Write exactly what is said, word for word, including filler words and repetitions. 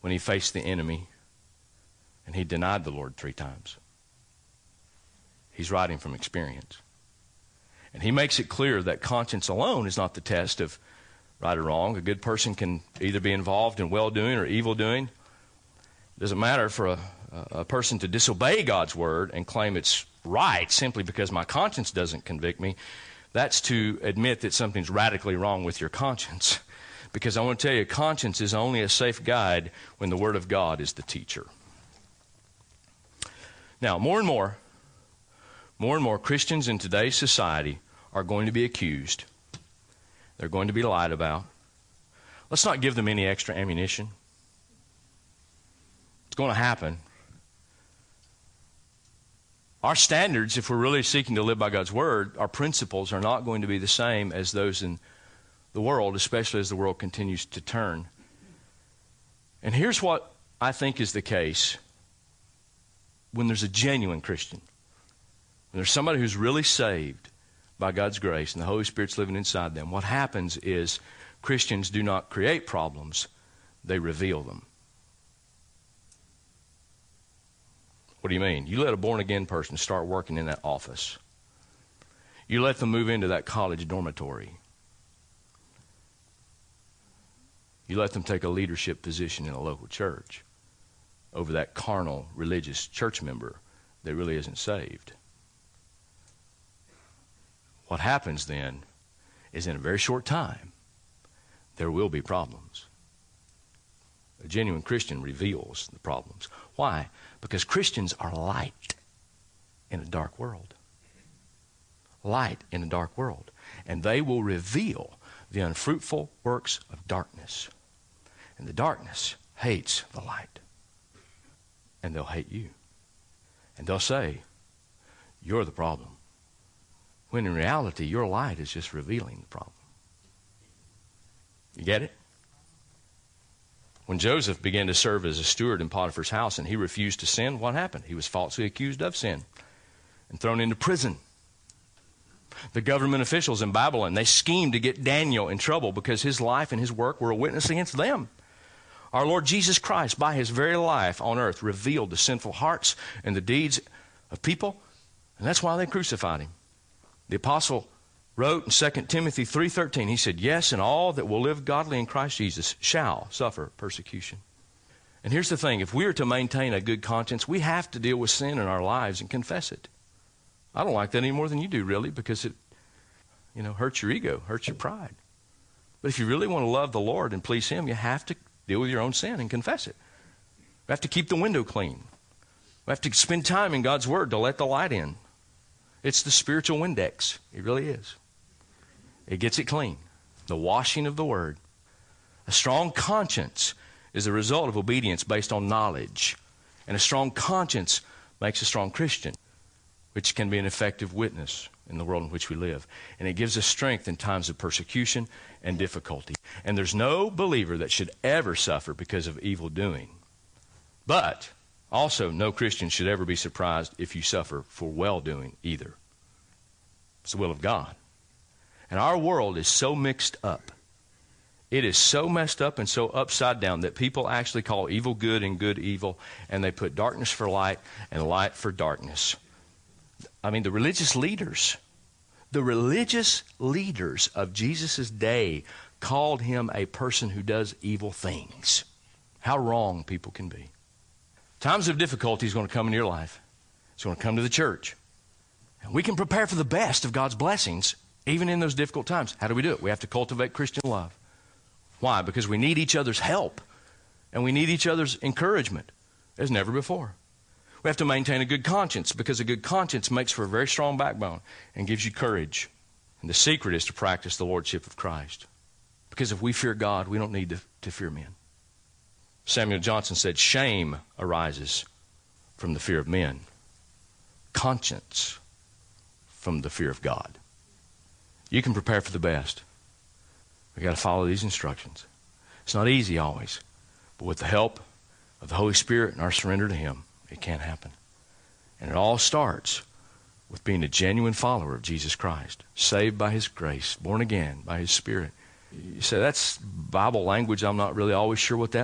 when he faced the enemy and he denied the Lord three times. He's writing from experience. And he makes it clear that conscience alone is not the test of right or wrong. A good person can either be involved in well-doing or evil-doing. It doesn't matter for a, a person to disobey God's word and claim it's right simply because my conscience doesn't convict me. That's to admit that something's radically wrong with your conscience. Because I want to tell you, conscience is only a safe guide when the Word of God is the teacher. Now, more and more, more and more Christians in today's society are going to be accused. They're going to be lied about. Let's not give them any extra ammunition. It's going to happen. Our standards, if we're really seeking to live by God's Word, our principles are not going to be the same as those in the world, especially as the world continues to turn. And here's what I think is the case when there's a genuine Christian. When there's somebody who's really saved by God's grace and the Holy Spirit's living inside them, what happens is Christians do not create problems, they reveal them. What do you mean? You let a born-again person start working in that office. You let them move into that college dormitory. You let them take a leadership position in a local church over that carnal, religious church member that really isn't saved. What happens then is in a very short time, there will be problems. A genuine Christian reveals the problems. Why? Because Christians are light in a dark world. Light in a dark world. And they will reveal the unfruitful works of darkness. And the darkness hates the light. And they'll hate you. And they'll say, you're the problem. When in reality, your light is just revealing the problem. You get it? When Joseph began to serve as a steward in Potiphar's house and he refused to sin, what happened? He was falsely accused of sin and thrown into prison. The government officials in Babylon, they schemed to get Daniel in trouble because his life and his work were a witness against them. Our Lord Jesus Christ, by his very life on earth, revealed the sinful hearts and the deeds of people, and that's why they crucified him. The apostle wrote in Second Timothy three thirteen, he said, yes, and all that will live godly in Christ Jesus shall suffer persecution. And here's the thing, if we are to maintain a good conscience, we have to deal with sin in our lives and confess it. I don't like that any more than you do, really, because it, you know, hurts your ego, hurts your pride. But if you really want to love the Lord and please him, you have to deal with your own sin and confess it. We have to keep the window clean. We have to spend time in God's Word to let the light in. It's the spiritual Windex. It really is. It gets it clean. The washing of the Word. A strong conscience is the result of obedience based on knowledge. And a strong conscience makes a strong Christian, which can be an effective witness in the world in which we live. And it gives us strength in times of persecution and difficulty. And there's no believer that should ever suffer because of evil doing. But also, no Christian should ever be surprised if you suffer for well-doing either. It's the will of God. And our world is so mixed up. It is so messed up and so upside down that people actually call evil good and good evil, and they put darkness for light and light for darkness. I mean, the religious leaders, the religious leaders of Jesus' day called him a person who does evil things. How wrong people can be. Times of difficulty is going to come in your life. It's going to come to the church. And we can prepare for the best of God's blessings, even in those difficult times. How do we do it? We have to cultivate Christian love. Why? Because we need each other's help. And we need each other's encouragement as never before. We have to maintain a good conscience, because a good conscience makes for a very strong backbone and gives you courage. And the secret is to practice the lordship of Christ. Because if we fear God, we don't need to, to fear men. Samuel Johnson said, shame arises from the fear of men. Conscience from the fear of God. You can prepare for the best. We've got to follow these instructions. It's not easy always, but with the help of the Holy Spirit and our surrender to him, it can happen. And it all starts with being a genuine follower of Jesus Christ, saved by his grace, born again by his Spirit. You say, that's Bible language. I'm not really always sure what that